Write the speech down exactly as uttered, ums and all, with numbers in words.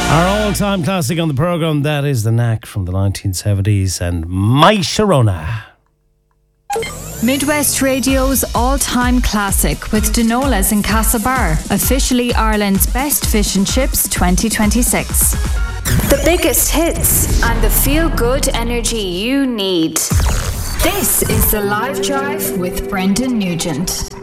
Our all-time classic on the programme, that is The Knack from the nineteen seventies and My Sharona. Midwest Radio's all-time classic with Dinolas in Castlebar, officially Ireland's best fish and chips twenty twenty-six. The biggest hits and the feel-good energy you need. This is The Live Drive with Brendan Nugent.